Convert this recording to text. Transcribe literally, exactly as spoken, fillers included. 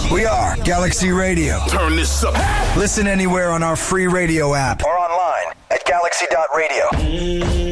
We are Galaxy Radio. Turn this up. Listen anywhere on our free radio app or online at galaxy dot radio.